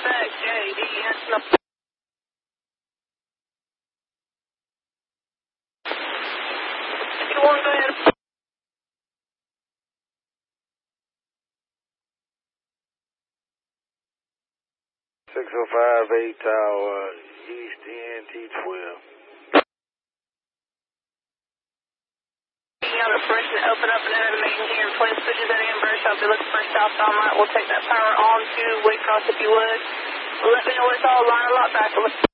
back, JD. If you want to go ahead. 6058 Tower, East NT12. Out of fresh and open up another main here. 20 switches at Amber. I'll be looking for southbound light. We'll take that power on to Waycross if you would. Let me know where it's all line a lot back.